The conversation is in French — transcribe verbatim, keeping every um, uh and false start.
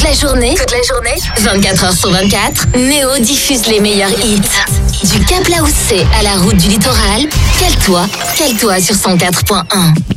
la journée, toute la journée, vingt-quatre heures sur vingt-quatre, Néo diffuse les meilleurs hits. Du Cap Laoussé à la route du littoral, cale-toi, cale-toi sur cent quatre point un.